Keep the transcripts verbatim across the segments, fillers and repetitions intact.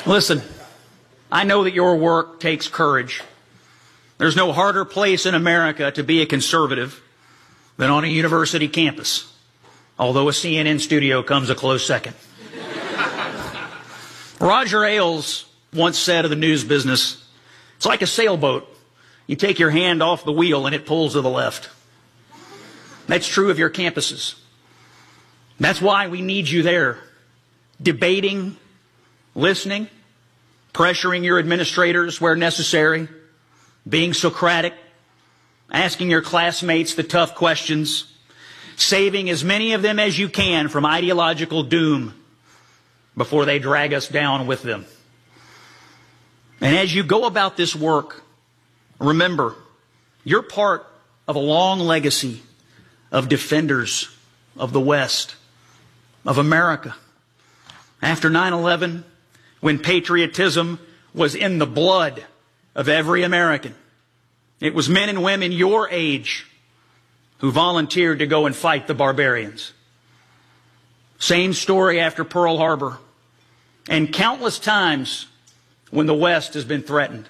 Listen, I know that your work takes courage. There's no harder place in America to be a conservative than on a university campus, although a C N N studio comes a close second. Roger Ailes once said of the news business, it's like a sailboat. You take your hand off the wheel and it pulls to the left. That's true of your campuses. That's why we need you there, debating, listening, pressuring your administrators where necessary, being Socratic, asking your classmates the tough questions, saving as many of them as you can from ideological doom before they drag us down with them. And as you go about this work, remember, you're part of a long legacy of defenders of the West, of America. After nine eleven, when patriotism was in the blood of every American, it was men and women your age who volunteered to go and fight the barbarians. Same story after Pearl Harbor, and countless times when the West has been threatened.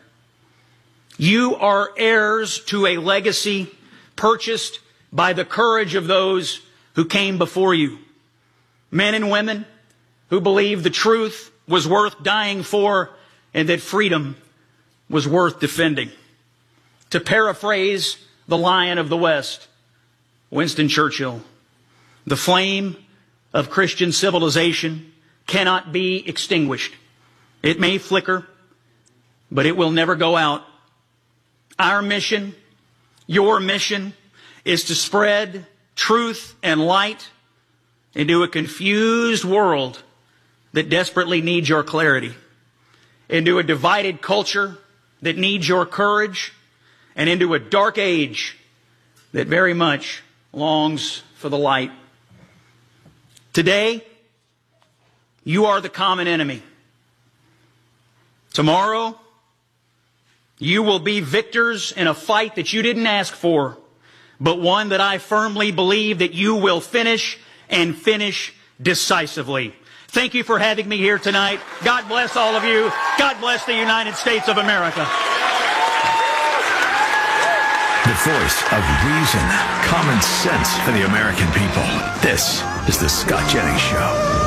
You are heirs to a legacy purchased by the courage of those who came before you. Men and women who believed the truth was worth dying for and that freedom was worth defending. To paraphrase the Lion of the West, Winston Churchill, the flame of Christian civilization cannot be extinguished. It may flicker, but it will never go out. Our mission, your mission, is to spread truth and light into a confused world that desperately needs your clarity, into a divided culture that needs your courage, and into a dark age that very much longs for the light. Today, you are the common enemy. Tomorrow, you will be victors in a fight that you didn't ask for, but one that I firmly believe that you will finish and finish decisively. Thank you for having me here tonight. God bless all of you. God bless the United States of America. The voice of reason, common sense for the American people. This is the Scott Jennings Show.